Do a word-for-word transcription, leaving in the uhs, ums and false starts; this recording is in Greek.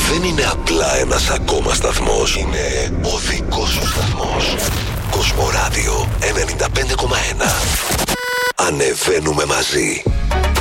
δεν είναι απλά ένας ακόμα σταθμός. Είναι ο δικός σου σταθμός. Κοσμοράδιο ενενήντα πέντε κόμμα ένα. Ανεβαίνουμε μαζί.